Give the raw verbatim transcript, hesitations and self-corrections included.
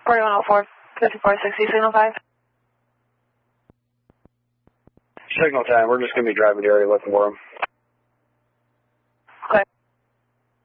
forty-one oh four, fifty-four sixty, signal five. Signal time, we're just going to be driving the area looking for him.